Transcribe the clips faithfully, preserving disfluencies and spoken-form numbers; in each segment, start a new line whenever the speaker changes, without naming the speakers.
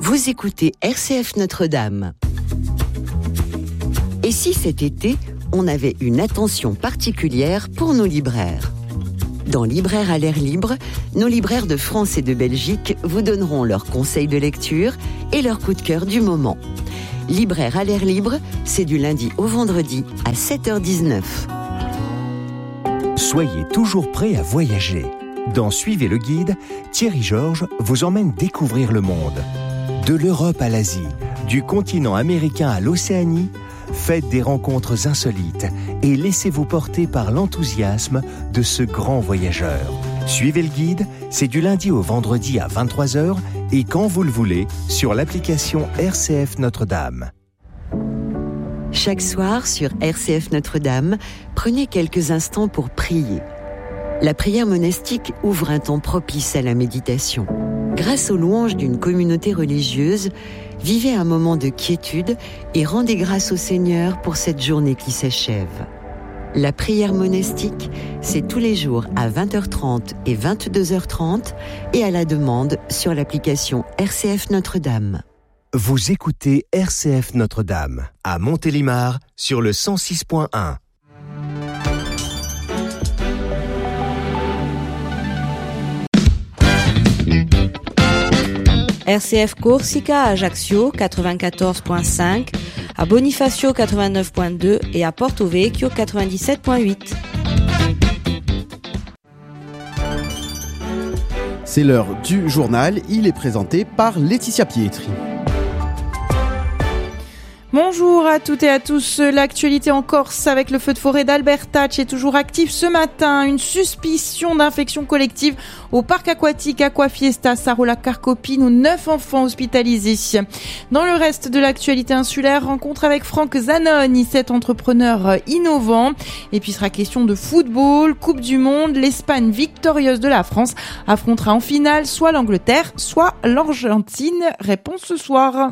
Vous écoutez R C F Notre-Dame. Et si cet été, on avait une attention particulière pour nos libraires ? Dans Libraires à l'air libre, nos libraires de France et de Belgique vous donneront leurs conseils de lecture et leurs coups de cœur du moment. Libraires à l'air libre, c'est du lundi au vendredi à sept heures dix-neuf.
Soyez toujours prêts à voyager. Dans Suivez le guide, Thierry Georges vous emmène découvrir le monde. De l'Europe à l'Asie, du continent américain à l'Océanie, faites des rencontres insolites et laissez-vous porter par l'enthousiasme de ce grand voyageur. Suivez le guide, c'est du lundi au vendredi à vingt-trois heures et quand vous le voulez sur l'application R C F Notre-Dame.
Chaque soir sur R C F Notre-Dame, prenez quelques instants pour prier. La prière monastique ouvre un temps propice à la méditation. Grâce aux louanges d'une communauté religieuse, vivez un moment de quiétude et rendez grâce au Seigneur pour cette journée qui s'achève. La prière monastique, c'est tous les jours à vingt heures trente et vingt-deux heures trente et à la demande sur l'application R C F Notre-Dame.
Vous écoutez R C F Notre-Dame à Montélimar sur le cent six point un.
R C F Corsica à Ajaccio quatre-vingt-quatorze point cinq, à Bonifacio quatre-vingt-neuf point deux et à Porto Vecchio quatre-vingt-dix-sept point huit.
C'est l'heure du journal, il est présenté par Laetitia Pietri.
Bonjour à toutes et à tous. L'actualité en Corse avec le feu de forêt d'Albertach est toujours actif ce matin. Une suspicion d'infection collective au parc aquatique Aquafiesta Sarola Carcopine où neuf enfants hospitalisés. Dans le reste de l'actualité insulaire, rencontre avec Franck Zanoni, cet entrepreneur innovant. Et puis il sera question de football, Coupe du Monde. L'Espagne victorieuse de la France affrontera en finale soit l'Angleterre, soit l'Argentine. Réponse ce soir.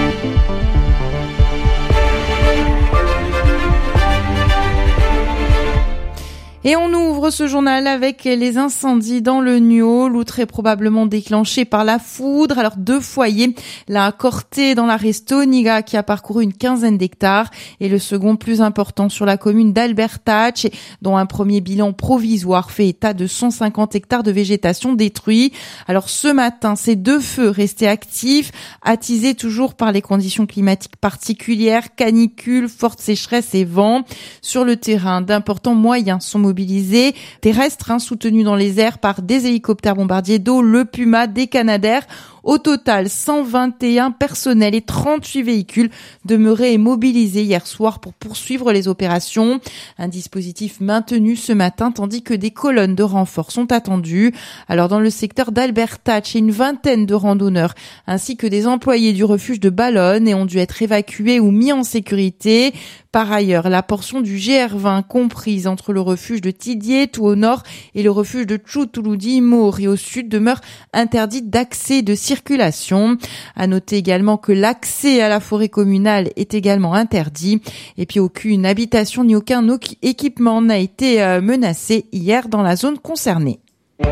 Et on ouvre ce journal avec les incendies dans le Niol, très probablement déclenchés par la foudre. Alors deux foyers, la Corté dans la Restoniga qui a parcouru une quinzaine d'hectares et le second plus important sur la commune d'Albertach dont un premier bilan provisoire fait état de cent cinquante hectares de végétation détruits. Alors ce matin, ces deux feux restés actifs, attisés toujours par les conditions climatiques particulières, canicule, forte sécheresse et vent. Sur le terrain, d'importants moyens sont mobilisés terrestres, hein, soutenus dans les airs par des hélicoptères bombardiers d'eau, le Puma, des Canadair. Au total, cent vingt et un personnels et trente-huit véhicules demeuraient mobilisés hier soir pour poursuivre les opérations. Un dispositif maintenu ce matin, tandis que des colonnes de renforts sont attendues. Alors, dans le secteur d'Albertach, une vingtaine de randonneurs ainsi que des employés du refuge de Ballonne et ont dû être évacués ou mis en sécurité. Par ailleurs, la portion du G R vingt comprise entre le refuge de Tidier, tout au nord, et le refuge de Tchoutouloudi, Mauri au sud, demeure interdite d'accès et de circulation. À noter également que l'accès à la forêt communale est également interdit. Et puis aucune habitation ni aucun équipement n'a été menacé hier dans la zone concernée.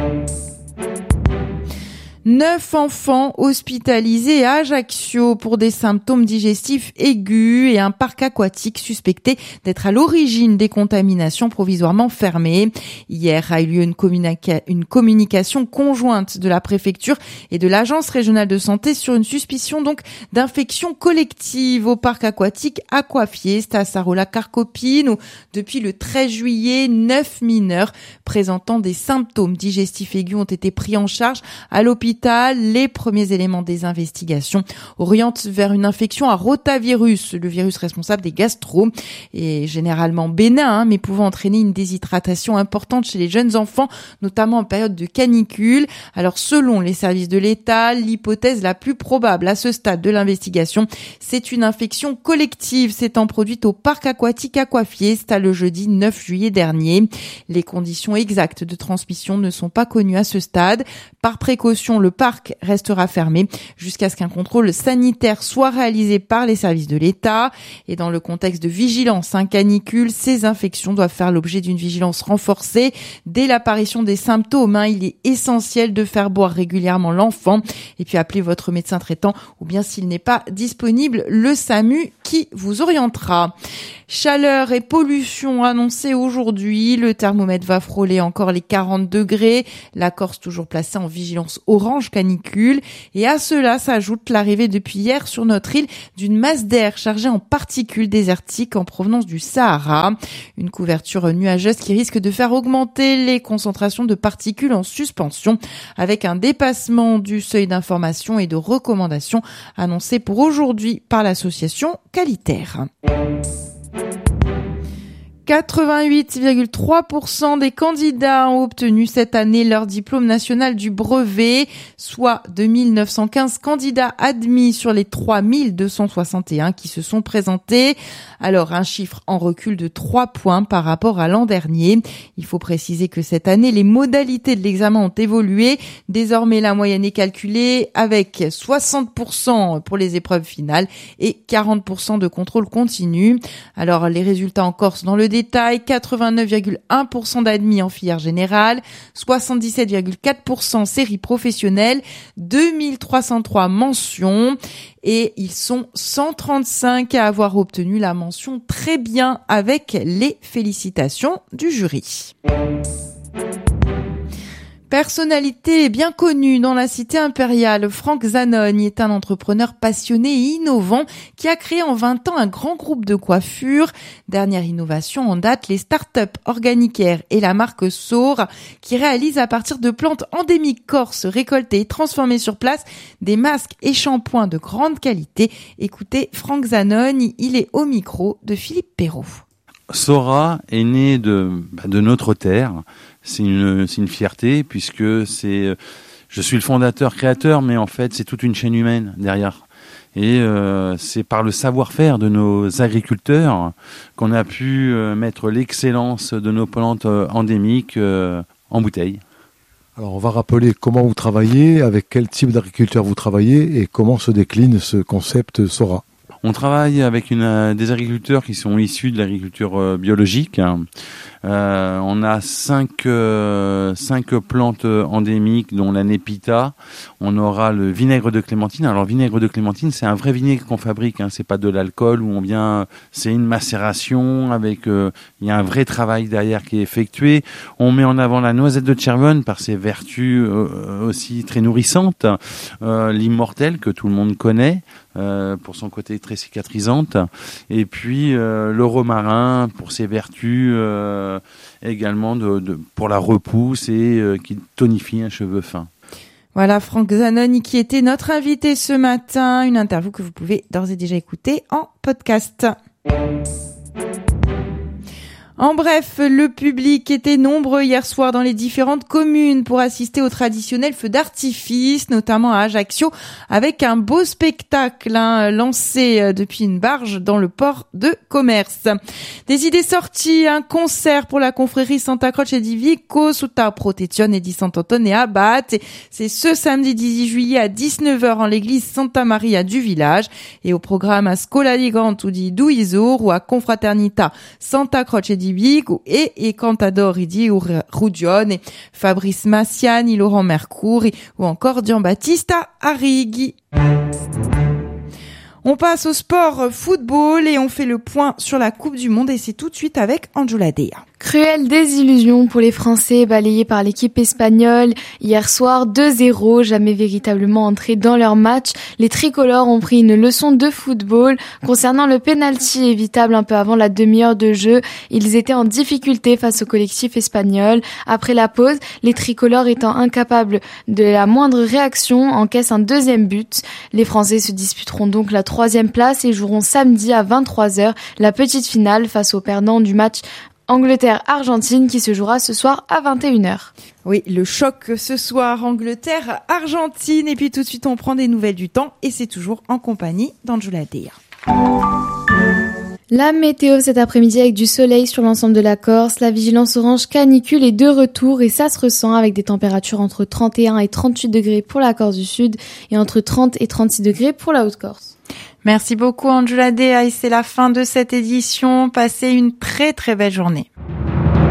Neuf enfants hospitalisés à Ajaccio pour des symptômes digestifs aigus et un parc aquatique suspecté d'être à l'origine des contaminations provisoirement fermées. Hier a eu lieu une, communica- une communication conjointe de la préfecture et de l'agence régionale de santé sur une suspicion donc d'infection collective au parc aquatique Aquafiesta Sarola Carcopine où depuis le treize juillet, neuf mineurs présentant des symptômes digestifs aigus ont été pris en charge à l'hôpital. Les premiers éléments des investigations orientent vers une infection à rotavirus, le virus responsable des gastro, et généralement bénin, hein, mais pouvant entraîner une déshydratation importante chez les jeunes enfants, notamment en période de canicule. Alors, selon les services de l'État, l'hypothèse la plus probable à ce stade de l'investigation, c'est une infection collective s'étant produite au parc aquatique Aquafiesta le jeudi neuf juillet dernier. Les conditions exactes de transmission ne sont pas connues à ce stade. Par précaution, le parc restera fermé jusqu'à ce qu'un contrôle sanitaire soit réalisé par les services de l'État. Et dans le contexte de vigilance, hein, canicule, ces infections doivent faire l'objet d'une vigilance renforcée. Dès l'apparition des symptômes, hein, il est essentiel de faire boire régulièrement l'enfant et puis appeler votre médecin traitant ou bien s'il n'est pas disponible, le SAMU qui vous orientera. Chaleur et pollution annoncées aujourd'hui. Le thermomètre va frôler encore les quarante degrés. La Corse toujours placée en vigilance orange canicule. Et à cela s'ajoute l'arrivée depuis hier sur notre île d'une masse d'air chargée en particules désertiques en provenance du Sahara. Une couverture nuageuse qui risque de faire augmenter les concentrations de particules en suspension avec un dépassement du seuil d'information et de recommandation annoncé pour aujourd'hui par l'association Qualitaire. quatre-vingt-huit virgule trois pour cent des candidats ont obtenu cette année leur diplôme national du brevet, soit deux mille neuf cent quinze candidats admis sur les trois mille deux cent soixante et un qui se sont présentés. Alors, un chiffre en recul de trois points par rapport à l'an dernier. Il faut préciser que cette année, les modalités de l'examen ont évolué. Désormais, la moyenne est calculée avec soixante pour cent pour les épreuves finales et quarante pour cent de contrôle continu. Alors, les résultats en Corse dans le détail, quatre-vingt-neuf virgule un pour cent d'admis en filière générale, soixante-dix-sept virgule quatre pour cent série professionnelle, deux mille trois cent trois mentions et ils sont cent trente-cinq à avoir obtenu la mention très bien avec les félicitations du jury. Personnalité bien connue dans la cité impériale, Franck Zanogne est un entrepreneur passionné et innovant qui a créé en vingt ans un grand groupe de coiffure. Dernière innovation en date, les startups Organicaire et la marque Saur qui réalisent à partir de plantes endémiques corses récoltées et transformées sur place des masques et shampoings de grande qualité. Écoutez Franck Zanogne, il est au micro de Philippe Perrault.
Sora est né de, bah, de notre terre. C'est une, c'est une fierté puisque c'est, je suis le fondateur créateur, mais en fait c'est toute une chaîne humaine derrière. Et euh, c'est par le savoir-faire de nos agriculteurs qu'on a pu euh, mettre l'excellence de nos plantes euh, endémiques euh, en bouteille.
Alors on va rappeler comment vous travaillez, avec quel type d'agriculteur vous travaillez et comment se décline ce concept Sora.
On travaille avec une, des agriculteurs qui sont issus de l'agriculture euh, biologique. Euh, on a cinq, euh, cinq plantes endémiques, dont la népita. On aura le vinaigre de clémentine. Alors, le vinaigre de clémentine, c'est un vrai vinaigre qu'on fabrique. Hein. C'est pas de l'alcool où on vient. C'est une macération avec. Il euh, y a un vrai travail derrière qui est effectué. On met en avant la noisette de Tchervonne par ses vertus euh, aussi très nourrissantes. Euh, l'immortel que tout le monde connaît. Euh, pour son côté très cicatrisante, et puis euh, le romarin pour ses vertus euh, également de, de, pour la repousse et euh, qui tonifie un cheveu fin.
Voilà Franck Zanogne qui était notre invité ce matin, une interview que vous pouvez d'ores et déjà écouter en podcast. En bref, le public était nombreux hier soir dans les différentes communes pour assister au traditionnel feu d'artifice, notamment à Ajaccio, avec un beau spectacle hein, lancé depuis une barge dans le port de commerce. Des idées sorties, un concert pour la confrérie Santa Croce di Vico, sutta protezione di Sant'Antone Abate. C'est ce samedi dix-huit juillet à dix-neuf heures en l'église Santa Maria du village. Et au programme à Scola di Gantu di Duisur ou à Confraternita Santa Croce di Vigo e i Cantadori di Rugione, Fabrice Massiani, Laurent Mercuri ou encore Giambattista Arrighi. On passe au sport football et on fait le point sur la Coupe du Monde et c'est tout de suite avec Angela Dea.
Cruelle désillusion pour les Français balayés par l'équipe espagnole. Hier soir, deux zéro, jamais véritablement entrés dans leur match. Les tricolores ont pris une leçon de football. Concernant le penalty évitable un peu avant la demi-heure de jeu, ils étaient en difficulté face au collectif espagnol. Après la pause, les tricolores étant incapables de la moindre réaction, encaissent un deuxième but. Les Français se disputeront donc la troisième place et joueront samedi à vingt-trois heures la petite finale face aux perdants du match Angleterre-Argentine qui se jouera ce soir à vingt et une heures.
Oui, le choc ce soir, Angleterre-Argentine. Et puis tout de suite, on prend des nouvelles du temps et c'est toujours en compagnie d'Angela Dea.
La météo cet après-midi avec du soleil sur l'ensemble de la Corse. La vigilance orange canicule est de retour et ça se ressent avec des températures entre trente et un et trente-huit degrés pour la Corse du Sud et entre trente et trente-six degrés pour la Haute-Corse.
Merci beaucoup Angela Dea et c'est la fin de cette édition. Passez une très très belle journée.